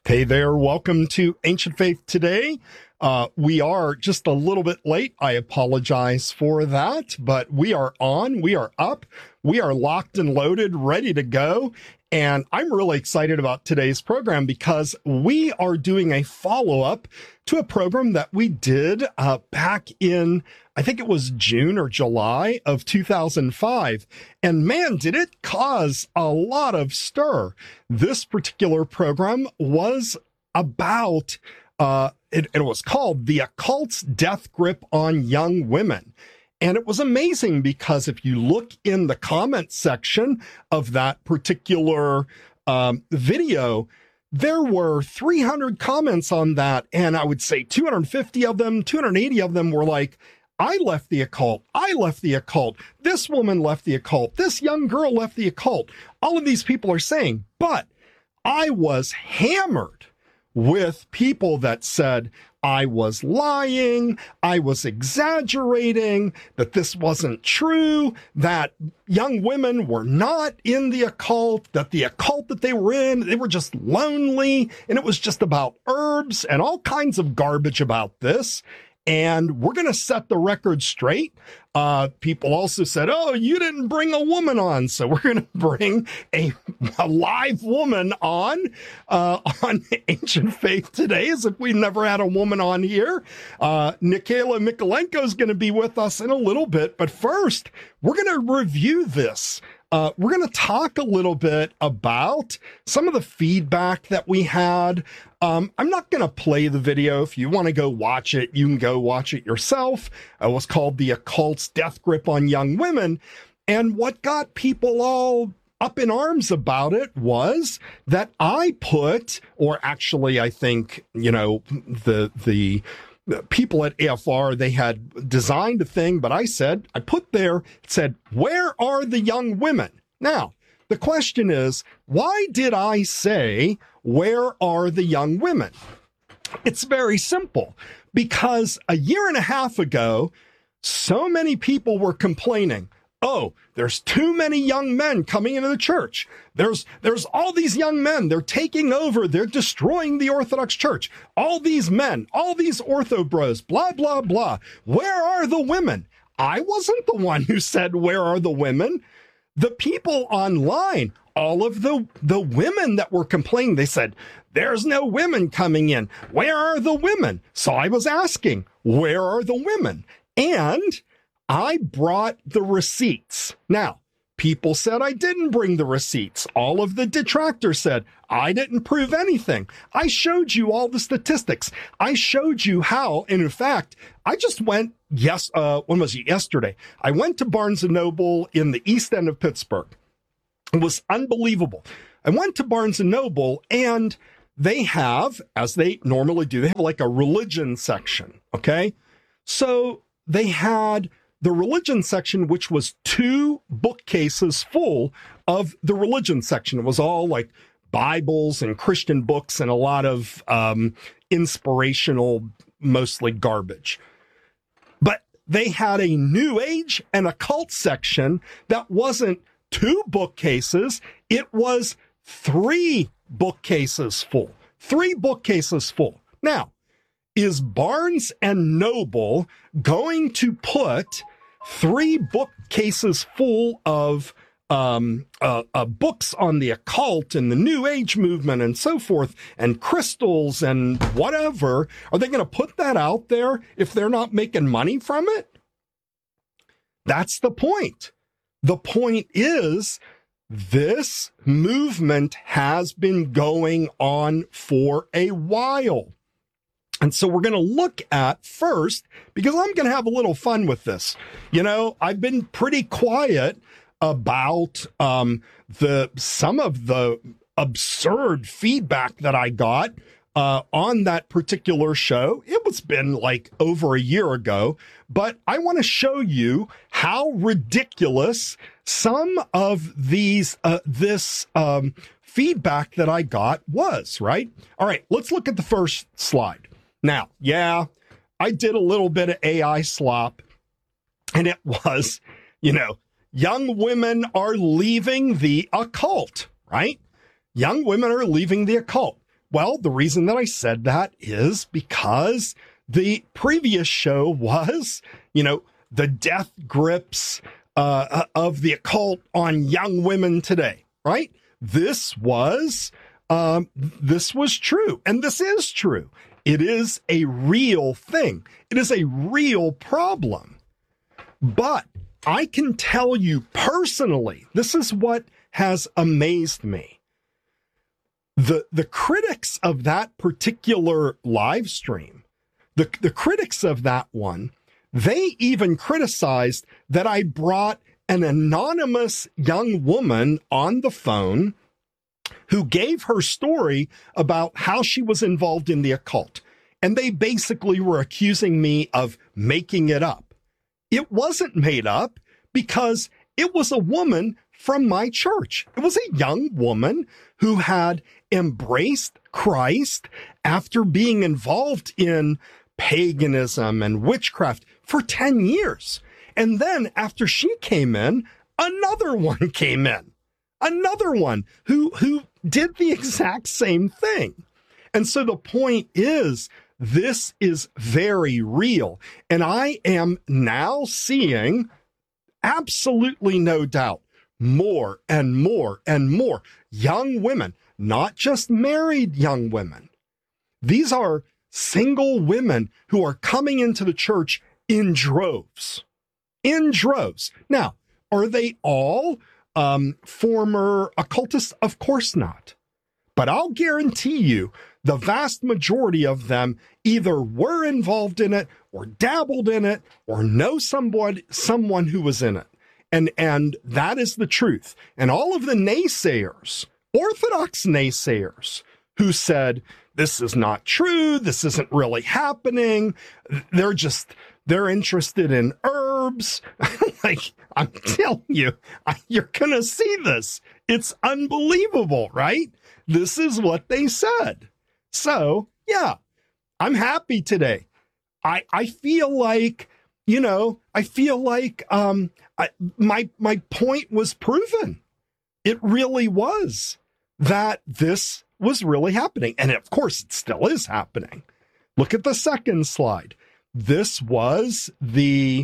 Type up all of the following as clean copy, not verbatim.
Hey there, welcome to Ancient Faith Today. We are just a little bit late. I apologize for that, but we are on, we are up, we are locked and loaded, ready to go. And I'm really excited about today's program because we are doing a follow-up to a program that we did back in, I think it was June or July of 2005. And man, did it cause a lot of stir. This particular program was about, it was called The Occult's Death Grip on Young Women. And it was amazing because if you look in the comment section of that particular video, there were 300 comments on that. And I would say 250 of them, 280 of them were like, I left the occult. I left the occult. This woman left the occult. This young girl left the occult. All of these people are saying, but I was hammered with people that said I was lying, I was exaggerating, that this wasn't true, that young women were not in the occult, that the occult that they were in, they were just lonely, and it was just about herbs and all kinds of garbage about this. And we're going to set the record straight. People also said, oh, you didn't bring a woman on. So we're going to bring a live woman on Ancient Faith Today, as if we've never had a woman on here. Nikayla Mikolenko is going to be with us in a little bit. But first, we're going to review this. We're going to talk a little bit about some of the feedback that we had. I'm not going to play the video. If you want to go watch it, you can go watch it yourself. It was called The Occult's Death Grip on Young Women. And what got people all up in arms about it was that I put, or actually I think, you know, the people at AFR, they had designed a thing, but I put there, it said, where are the young women? Now, the question is, why did I say, where are the young women? It's very simple, because a year and a half ago, so many people were complaining, oh, there's too many young men coming into the church. There's all these young men. They're taking over. They're destroying the Orthodox Church. All these men, all these ortho bros, blah, blah, blah. Where are the women? I wasn't the one who said, where are the women? The people online, all of the women that were complaining, they said, there's no women coming in. Where are the women? So I was asking, where are the women? And I brought the receipts. Now, people said I didn't bring the receipts. All of the detractors said I didn't prove anything. I showed you all the statistics. I showed you how, and in fact, I just went, when was it? Yesterday. I went to Barnes & Noble in the East End of Pittsburgh. It was unbelievable. I went to Barnes & Noble and they have, as they normally do, they have like a religion section, okay? So they had the religion section, which was 2 bookcases full of the religion section. It was all like Bibles and Christian books and a lot of inspirational, mostly garbage. But they had a New Age and occult section that wasn't 2 bookcases. It was 3 bookcases full. 3 bookcases full. Now, is Barnes & Noble going to put 3 bookcases full of books on the occult and the New Age movement and so forth, and crystals and whatever? Are they going to put that out there if they're not making money from it? That's the point. The point is, this movement has been going on for a while. And so we're going to look at first, because I'm going to have a little fun with this. You know, I've been pretty quiet about some of the absurd feedback that I got on that particular show. It was been like over a year ago, but I want to show you how ridiculous some of this feedback that I got was, right? All right, let's look at the first slide. Now, yeah, I did a little bit of AI slop, and it was, you know, young women are leaving the occult, right? Young women are leaving the occult. Well, the reason that I said that is because the previous show was, the death grips of the occult on young women today, right? This was true, and this is true. It is a real thing. It is a real problem. But I can tell you personally, this is what has amazed me. The critics of that particular live stream, the critics of that one, they even criticized that I brought an anonymous young woman on the phone who gave her story about how she was involved in the occult. And they basically were accusing me of making it up. It wasn't made up because it was a woman from my church. It was a young woman who had embraced Christ after being involved in paganism and witchcraft for 10 years. And then after she came in, another one came in. Another one who did the exact same thing. And so the point is, this is very real. And I am now seeing, absolutely no doubt, more and more and more young women, not just married young women. These are single women who are coming into the church in droves. In droves. Now, are they all former occultists? Of course not. But I'll guarantee you the vast majority of them either were involved in it or dabbled in it or know someone who was in it. And that is the truth. And all of the naysayers, Orthodox naysayers, who said, this is not true, this isn't really happening, they're interested in herbs. Like, I'm telling you, you're going to see this. It's unbelievable, right? This is what they said. So, yeah, I'm happy today. I feel like, my point was proven. It really was that this was really happening. And of course, it still is happening. Look at the second slide. This was the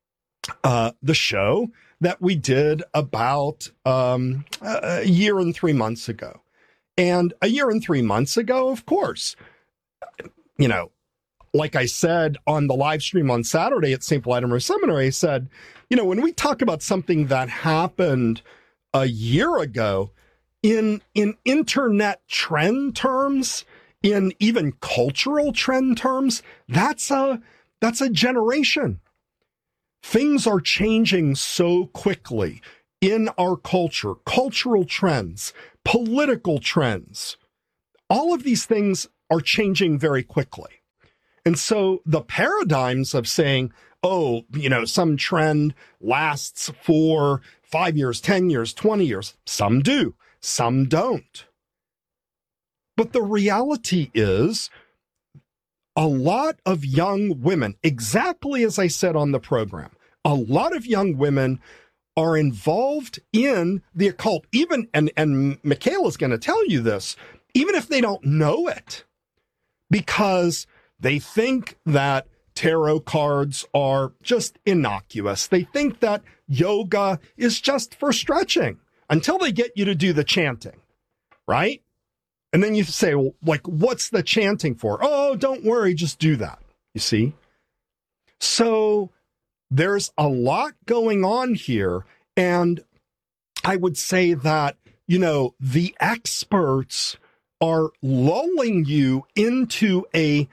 show that we did about a year and 3 months ago. And a year and 3 months ago, of course, like I said on the live stream on Saturday at St. Vladimir Seminary, I said, when we talk about something that happened a year ago in internet trend terms, in even cultural trend terms, that's a generation. Things are changing so quickly in our culture, cultural trends, political trends. All of these things are changing very quickly. And so the paradigms of saying, some trend lasts for 5 years, 10 years, 20 years, some do, some don't. But the reality is, a lot of young women, exactly as I said on the program, a lot of young women are involved in the occult, even, and Michaela's going to tell you this, even if they don't know it, because they think that tarot cards are just innocuous. They think that yoga is just for stretching until they get you to do the chanting, right? And then you say, well, what's the chanting for? Oh, don't worry, just do that. You see? So there's a lot going on here. And I would say that, the experts are lulling you into a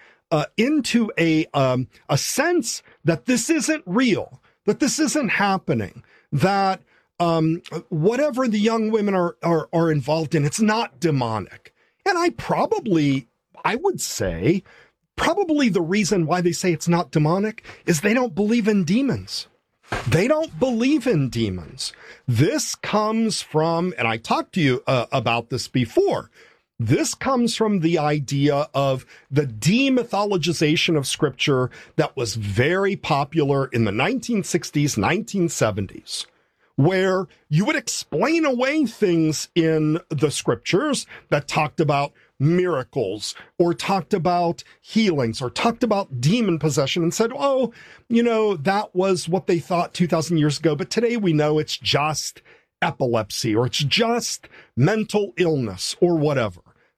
sense that this isn't real, that this isn't happening, that whatever the young women are involved in, it's not demonic. And I would say, probably the reason why they say it's not demonic is they don't believe in demons. They don't believe in demons. This comes from, and I talked to you about this before, this comes from the idea of the demythologization of scripture that was very popular in the 1960s, 1970s, where you would explain away things in the scriptures that talked about miracles or talked about healings or talked about demon possession and said, oh, that was what they thought 2,000 years ago. But today we know it's just epilepsy or it's just mental illness or whatever.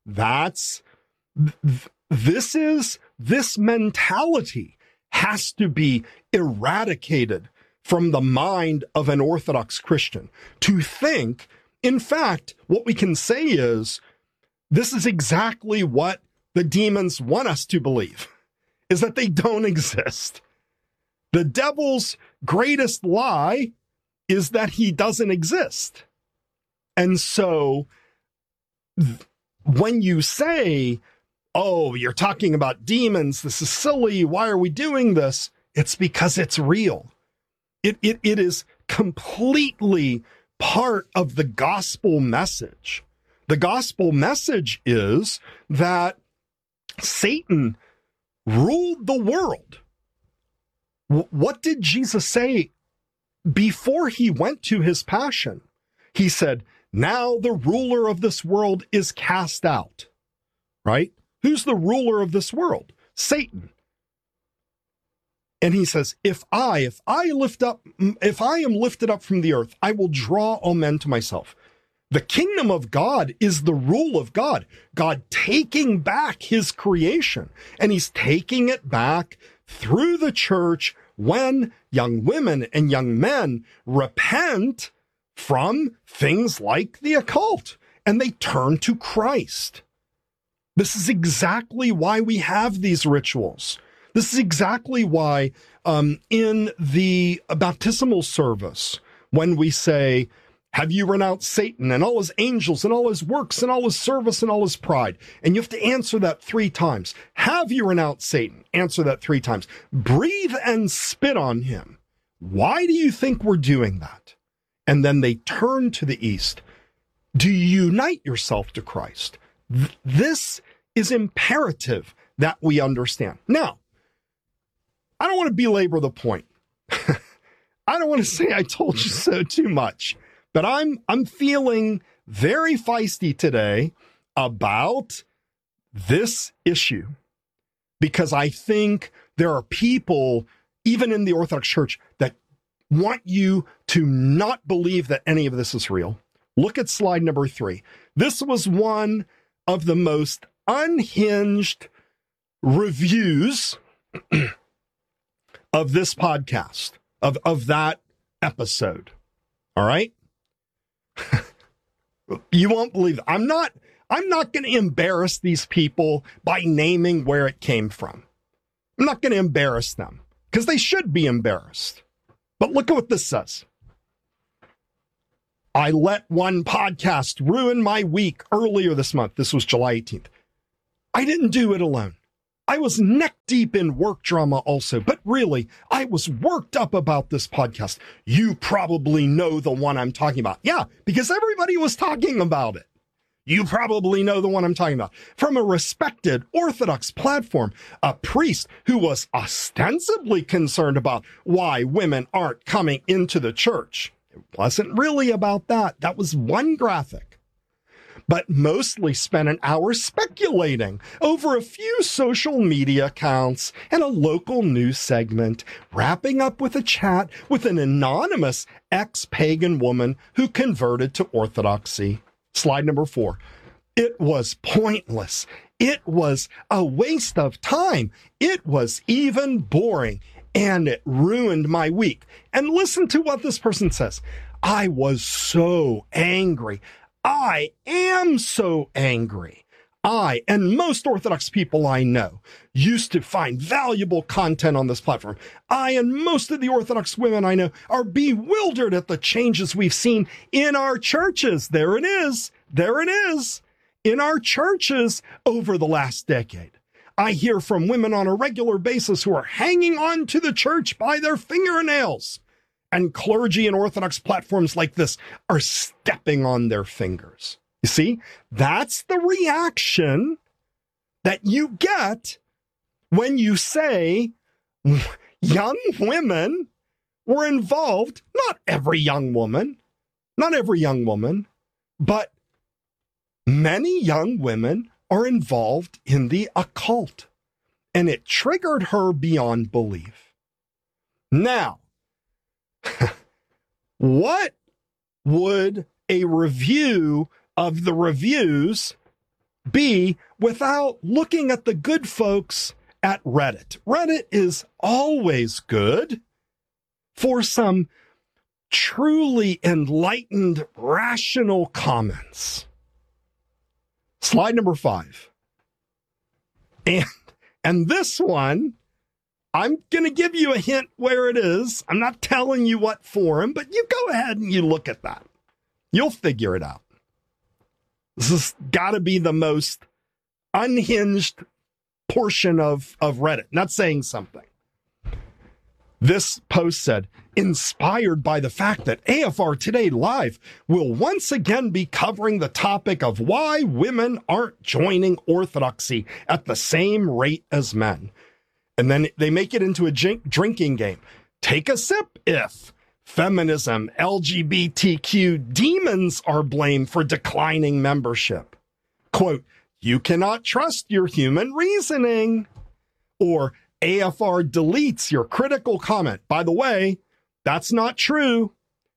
This mentality has to be eradicated from the mind of an Orthodox Christian to think, in fact, what we can say is, this is exactly what the demons want us to believe, is that they don't exist. The devil's greatest lie is that he doesn't exist. And so when you say, oh, you're talking about demons, this is silly, why are we doing this? It's because it's real. It is completely part of the gospel message. The gospel message is that Satan ruled the world. What did Jesus say before he went to his passion? He said, now the ruler of this world is cast out, right? Who's the ruler of this world? Satan. And he says, if I am lifted up from the earth, I will draw all men to myself. The kingdom of God is the rule of God. God taking back his creation, and he's taking it back through the church when young women and young men repent from things like the occult and they turn to Christ. This is exactly why we have these rituals. This is exactly why in the baptismal service, when we say, have you renounced Satan and all his angels and all his works and all his service and all his pride? And you have to answer that 3 times. Have you renounced Satan? Answer that 3 times. Breathe and spit on him. Why do you think we're doing that? And then they turn to the east. Do you unite yourself to Christ? This is imperative that we understand. Now, I don't want to belabor the point. I don't want to say I told you so too much. But I'm feeling very feisty today about this issue because I think there are people, even in the Orthodox Church, that want you to not believe that any of this is real. Look at slide number 3. This was one of the most unhinged reviews of this podcast, of that episode. All right? You won't believe it. I'm not going to embarrass these people by naming where it came from. I'm not going to embarrass them because they should be embarrassed. But look at what this says. I let one podcast ruin my week earlier this month. This was July 18th. I didn't do it alone. I was neck deep in work drama also, but really, I was worked up about this podcast. You probably know the one I'm talking about. Yeah, because everybody was talking about it. You probably know the one I'm talking about. From a respected Orthodox platform, a priest who was ostensibly concerned about why women aren't coming into the church. It wasn't really about that. That was one graphic. But mostly spent an hour speculating over a few social media accounts and a local news segment, wrapping up with a chat with an anonymous ex-pagan woman who converted to Orthodoxy. Slide number 4. It was pointless. It was a waste of time. It was even boring, and it ruined my week. And listen to what this person says. I was so angry. I am so angry. I, and most Orthodox people I know, used to find valuable content on this platform. I and most of the Orthodox women I know are bewildered at the changes we've seen in our churches. There it is. There it is. In our churches over the last decade. I hear from women on a regular basis who are hanging on to the church by their fingernails. And clergy and Orthodox platforms like this are stepping on their fingers. You see, that's the reaction that you get when you say young women were involved, not every young woman, but many young women are involved in the occult. And it triggered her beyond belief. Now, what would a review of the reviews be without looking at the good folks at Reddit? Reddit is always good for some truly enlightened, rational comments. Slide number 5. And this one, I'm going to give you a hint where it is. I'm not telling you what forum, but you go ahead and you look at that. You'll figure it out. This has got to be the most unhinged portion of Reddit. Not saying something. This post said, inspired by the fact that AFR Today Live will once again be covering the topic of why women aren't joining orthodoxy at the same rate as men. And then they make it into a drinking game. Take a sip if feminism, LGBTQ demons are blamed for declining membership. Quote, you cannot trust your human reasoning. Or AFR deletes your critical comment. By the way, that's not true.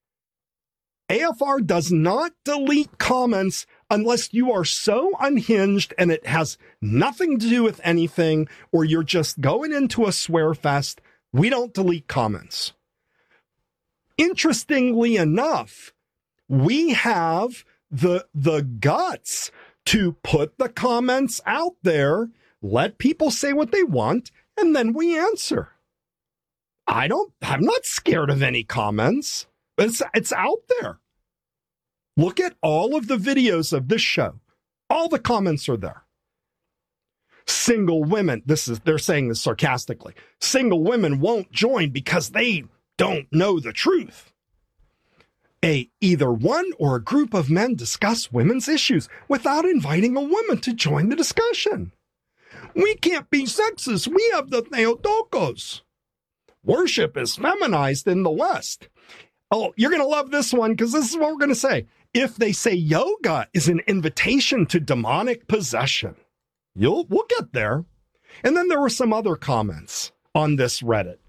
AFR does not delete comments unless you are so unhinged and it has nothing to do with anything, or you're just going into a swear fest. We don't delete comments. Interestingly enough, we have the guts to put the comments out there, let people say what they want, and then we answer. I'm not scared of any comments. It's out there. Look at all of the videos of this show. All the comments are there. Single women, they're saying this sarcastically. Single women won't join because they don't know the truth. Either one or a group of men discuss women's issues without inviting a woman to join the discussion. We can't be sexist. We have the Theotokos. Worship is feminized in the West. Oh, you're going to love this one because this is what we're going to say. If they say yoga is an invitation to demonic possession, we'll get there. And then there were some other comments on this Reddit.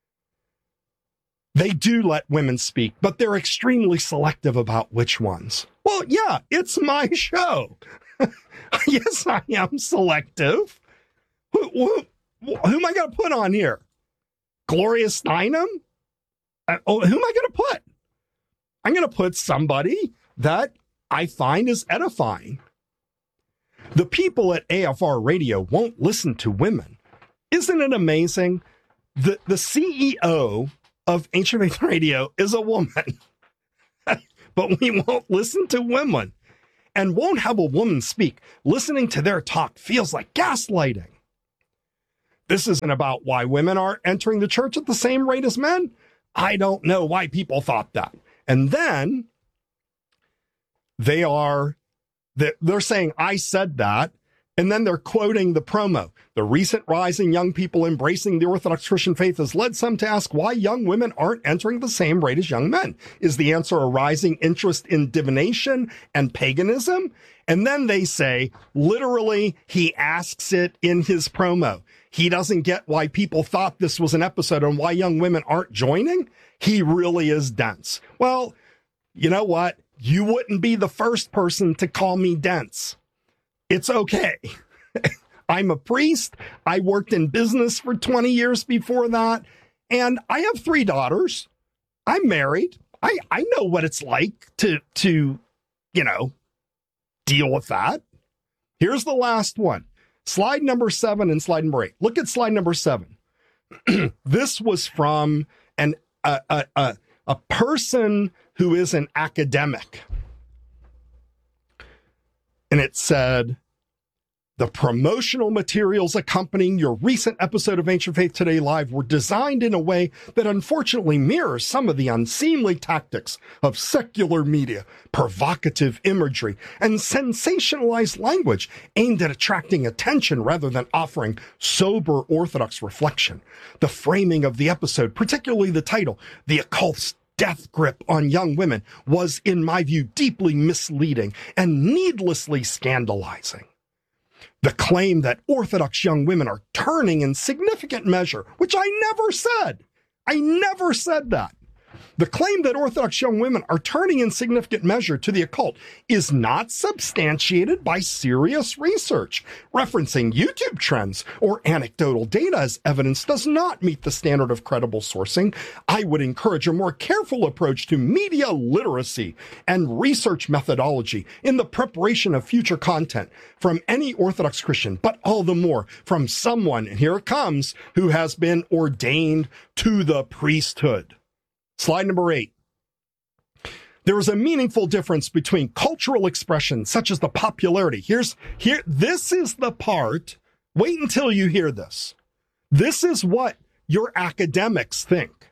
They do let women speak, but they're extremely selective about which ones. Well, yeah, it's my show. Yes, I am selective. Who am I going to put on here? Gloria Steinem? Who am I going to put? I'm going to put somebody that I find is edifying. The people at AFR Radio won't listen to women. Isn't it amazing? The CEO of Ancient Faith Radio is a woman, but we won't listen to women and won't have a woman speak. Listening to their talk feels like gaslighting. This isn't about why women aren't entering the church at the same rate as men. I don't know why people thought that. And then they're saying, I said that. And then they're quoting the promo. The recent rise in young people embracing the Orthodox Christian faith has led some to ask why young women aren't entering the same rate as young men. Is the answer a rising interest in divination and paganism? And then they say, literally, he asks it in his promo. He doesn't get why people thought this was an episode on why young women aren't joining. He really is dense. Well, you know what? You wouldn't be the first person to call me dense. It's okay. I'm a priest. I worked in business for 20 years before that. And I have 3 daughters. I'm married. I know what it's like to deal with that. Here's the last one. Slide number 7 and slide number 8. Look at slide number 7. This was from a person who is an academic. And it said, The promotional materials accompanying your recent episode of Ancient Faith Today Live were designed in a way that unfortunately mirrors some of the unseemly tactics of secular media, provocative imagery, and sensationalized language aimed at attracting attention rather than offering sober Orthodox reflection. The framing of the episode, particularly the title, The Occult's Death Grip on Young Women, was, in my view, deeply misleading and needlessly scandalizing. The claim that Orthodox young women are turning in significant measure, which I never said that. The claim that Orthodox young women are turning in significant measure to the occult is not substantiated by serious research. Referencing YouTube trends or anecdotal data as evidence does not meet the standard of credible sourcing. I would encourage a more careful approach to media literacy and research methodology in the preparation of future content from any Orthodox Christian, but all the more from someone, and here it comes, who has been ordained to the priesthood. Slide number 8. There is a meaningful difference between cultural expression, such as the popularity. This is the part. Wait until you hear this. This is what your academics think.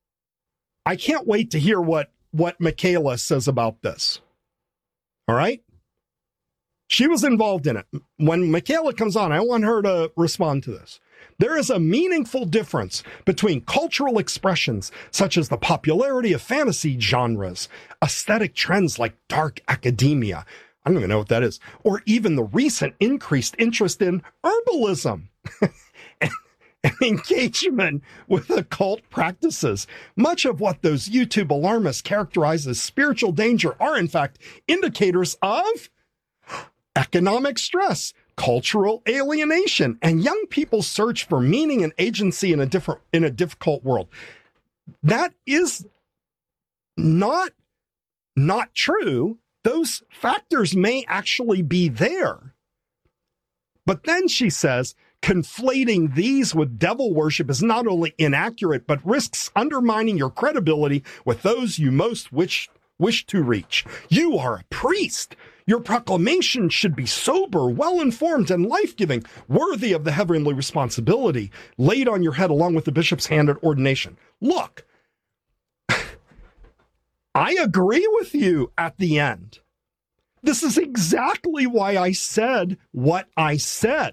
I can't wait to hear what Michaela says about this. All right? She was involved in it. When Michaela comes on, I want her to respond to this. There is a meaningful difference between cultural expressions, such as the popularity of fantasy genres, aesthetic trends like dark academia, I don't even know what that is, or even the recent increased interest in herbalism and engagement with occult practices. Much of what those YouTube alarmists characterize as spiritual danger are, in fact, indicators of economic stress, cultural alienation, and young people's search for meaning and agency in a difficult world. That is not true. Those factors may actually be there. But then she says, conflating these with devil worship is not only inaccurate, but risks undermining your credibility with those you most wish to reach. You are a priest. Your proclamation should be sober, well-informed, and life-giving, worthy of the heavenly responsibility laid on your head along with the bishop's hand at ordination. Look, I agree with you at the end. This is exactly why I said what I said.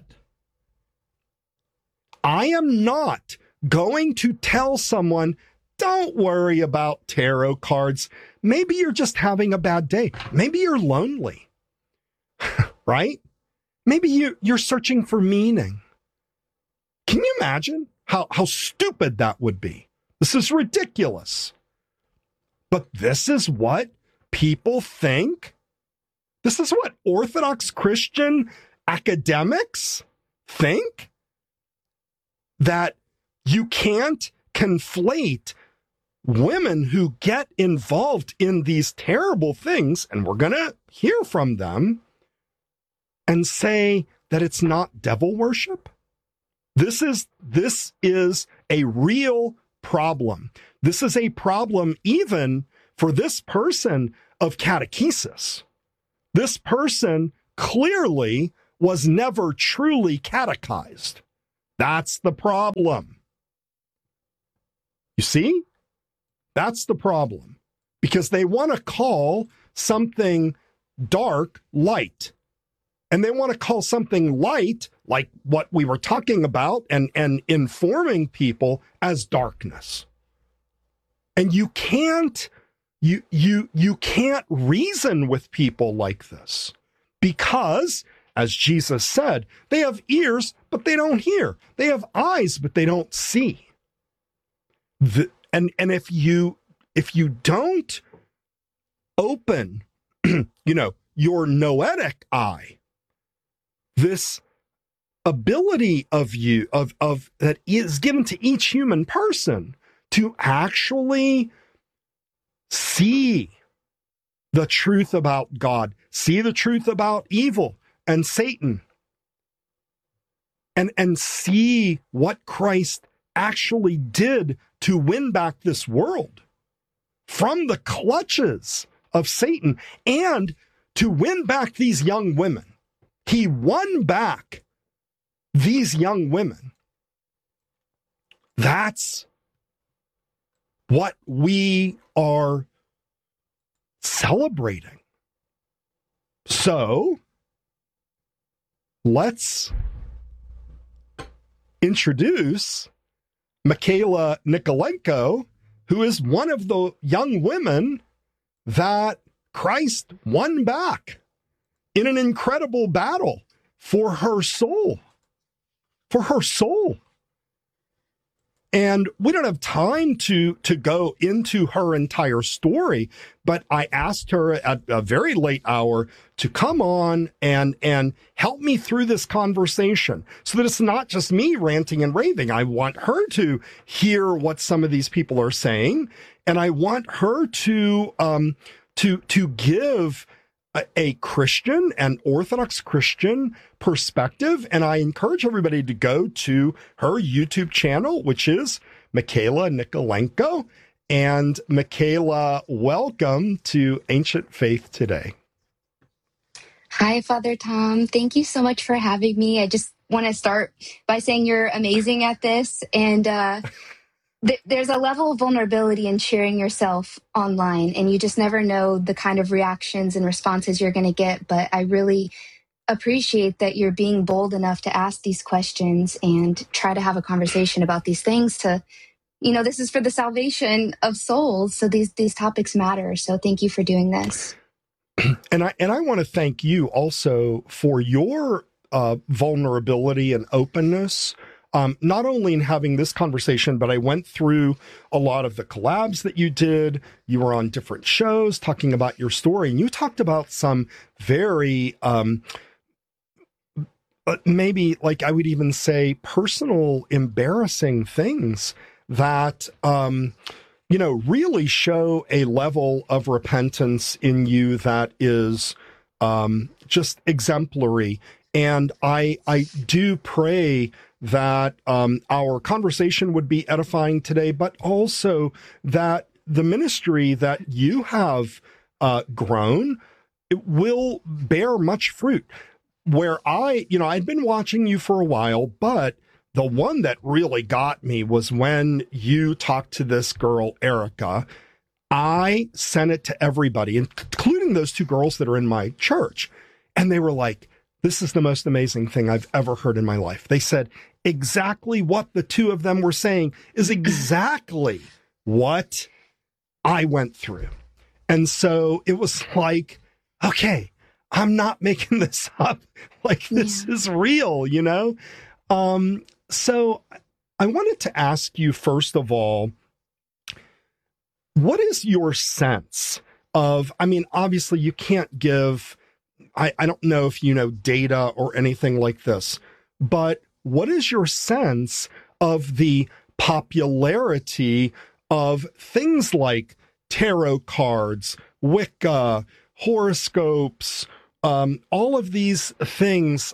I am not going to tell someone, don't worry about tarot cards. Maybe you're just having a bad day. Maybe you're lonely. Right? Maybe you're searching for meaning. Can you imagine how stupid that would be? This is ridiculous. But this is what people think. This is what Orthodox Christian academics think. That you can't conflate women who get involved in these terrible things, and we're going to hear from them, and say that it's not devil worship. This is a real problem. This is a problem even for this person of catechesis. This person clearly was never truly catechized. That's the problem. You see? That's the problem. Because they want to call something dark light. And they want to call something light, like what we were talking about, and informing people, as darkness. And you can't reason with people like this, because, as Jesus said, they have ears, but they don't hear. They have eyes, but they don't see. And if you don't open, your noetic eye, this ability of that is given to each human person to actually see the truth about God, see the truth about evil and Satan, and see what Christ actually did to win back this world from the clutches of Satan, and to win back these young women. He won back these young women. That's what we are celebrating. So let's introduce Michaela Nikolenko, who is one of the young women that Christ won back in an incredible battle for her soul. For her soul. And we don't have time to go into her entire story, but I asked her at a very late hour to come on and help me through this conversation so that it's not just me ranting and raving. I want her to hear what some of these people are saying, and I want her to give a Christian, an Orthodox Christian perspective. And I encourage everybody to go to her YouTube channel, which is Michaela Nikolenko. And Michaela, welcome to Ancient Faith Today. Hi, Father Tom. Thank you so much for having me. I just want to start by saying you're amazing at this. And there's a level of vulnerability in sharing yourself online, and you just never know the kind of reactions and responses you're going to get. But I really appreciate that you're being bold enough to ask these questions and try to have a conversation about these things this is for the salvation of souls. So these topics matter. So thank you for doing this. And I want to thank you also for your vulnerability and openness. Not only in having this conversation, but I went through a lot of the collabs that you did. You were on different shows talking about your story, and you talked about some very, maybe like I would even say personal, embarrassing things that, really show a level of repentance in you that is just exemplary. And I do pray that our conversation would be edifying today, but also that the ministry that you have grown, it will bear much fruit. Where I'd been watching you for a while, but the one that really got me was when you talked to this girl, Erica. I sent it to everybody, including those two girls that are in my church. And they were like, this is the most amazing thing I've ever heard in my life. They said exactly what the two of them were saying is exactly what I went through. And so it was like, okay, I'm not making this up. Like, this is real, So I wanted to ask you, first of all, what is your sense of, obviously you can't give, I don't know if you know data or anything like this, but what is your sense of the popularity of things like tarot cards, Wicca, horoscopes, all of these things,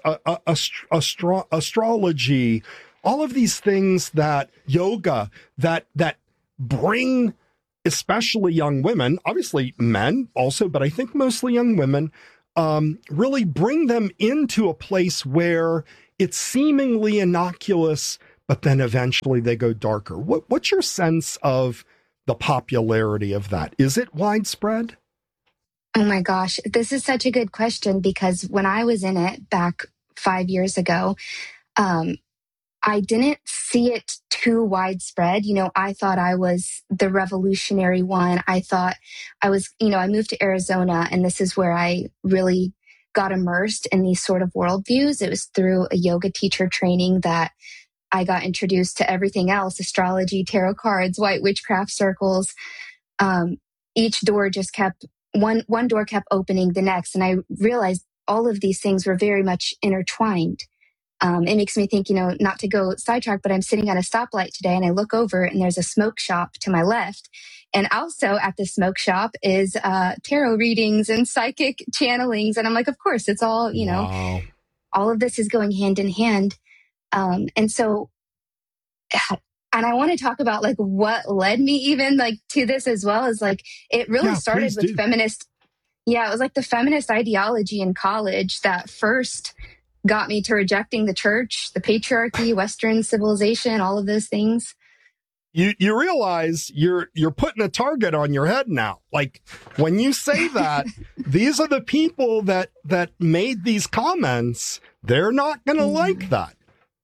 astrology, all of these things that yoga, that bring especially young women, obviously men also, but I think mostly young women, really bring them into a place where it's seemingly innocuous, but then eventually they go darker. What's your sense of the popularity of that? Is it widespread? Oh my gosh, this is such a good question, because when I was in it back 5 years ago, I didn't see it too widespread. I thought I was the revolutionary one. I thought I was, I moved to Arizona, and this is where I really got immersed in these sort of worldviews. It was through a yoga teacher training that I got introduced to everything else: astrology, tarot cards, white witchcraft circles. Each door just kept, one door kept opening the next. And I realized all of these things were very much intertwined. It makes me think, not to go sidetrack, but I'm sitting at a stoplight today and I look over and there's a smoke shop to my left. And also at the smoke shop is tarot readings and psychic channelings. And I'm like, of course, it's all, Wow. all of this is going hand in hand. And so, and I want to talk about what led me even to this, as well as it really started with feminist. Yeah, it was like the feminist ideology in college that first got me to rejecting the church, the patriarchy, Western civilization, all of those things. You realize you're putting a target on your head now. Like when you say that, these are the people that made these comments. They're not going to like that.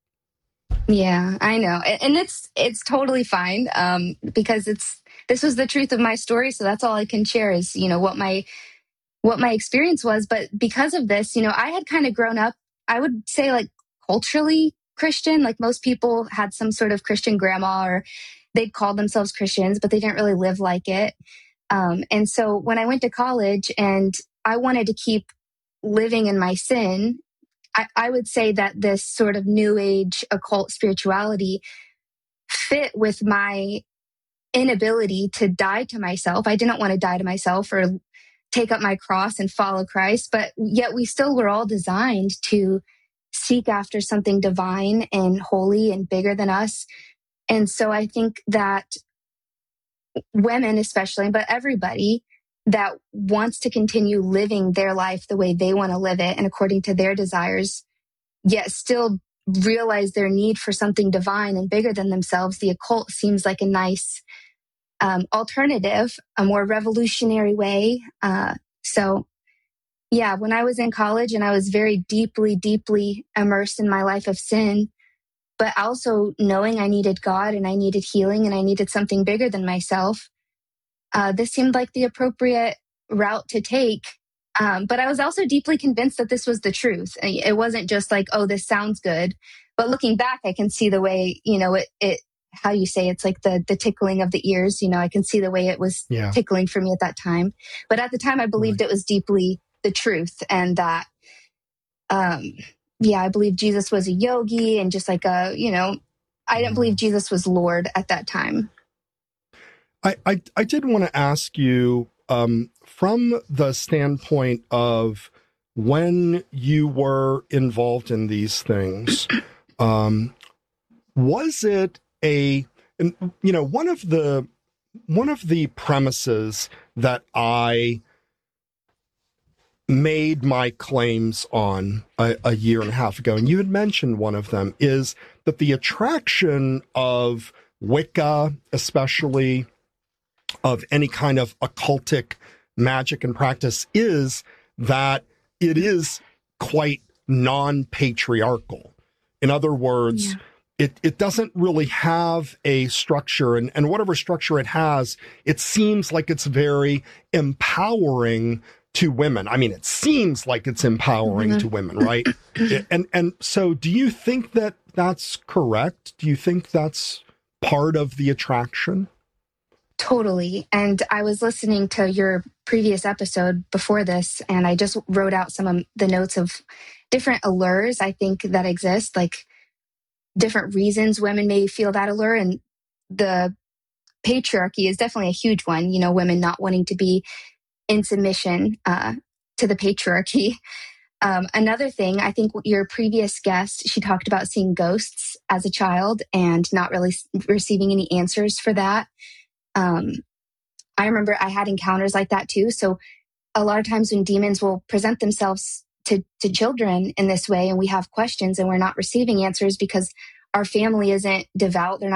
Yeah, I know. And it's totally fine. Because this was the truth of my story. So that's all I can share is, what my experience was. But because of this, I had kind of grown up, I would say like culturally Christian, like most people had some sort of Christian grandma or they'd call themselves Christians, but they didn't really live like it. And so when I went to college and I wanted to keep living in my sin, I would say that this sort of new age occult spirituality fit with my inability to die to myself. I didn't want to die to myself or take up my cross and follow Christ, but yet we still were all designed to seek after something divine and holy and bigger than us. And so I think that women, especially, but everybody that wants to continue living their life the way they want to live it and according to their desires, yet still realize their need for something divine and bigger than themselves, the occult seems like a nice alternative, a more revolutionary way. So, yeah, when I was in college and I was very deeply, deeply immersed in my life of sin, but also knowing I needed God and I needed healing and I needed something bigger than myself, this seemed like the appropriate route to take. But I was also deeply convinced that this was the truth. It wasn't just like, oh, this sounds good. But looking back, I can see the way, it how you say it's like the tickling of the ears. I can see the way it was tickling for me at that time. But at the time, I believed it was deeply the truth, and that, I believe Jesus was a yogi and just like I didn't believe Jesus was Lord at that time. I did want to ask you, from the standpoint of when you were involved in these things, was it one of the premises that I made my claims on a year and a half ago, and you had mentioned one of them, is that the attraction of Wicca, especially of any kind of occultic magic and practice, is that it is quite non-patriarchal. In other words, it doesn't really have a structure, and whatever structure it has, it seems like it's very empowering to women. I mean, it seems like it's empowering to women, right? And so do you think that that's correct? Do you think that's part of the attraction? Totally. And I was listening to your previous episode before this, and I just wrote out some of the notes of different allures I think that exist, like different reasons women may feel that allure. And the patriarchy is definitely a huge one, women not wanting to be in submission to the patriarchy. Another thing, I think your previous guest, she talked about seeing ghosts as a child and not really receiving any answers for that. I remember I had encounters like that too. So a lot of times when demons will present themselves to children in this way, and we have questions and we're not receiving answers because our family isn't devout, they're not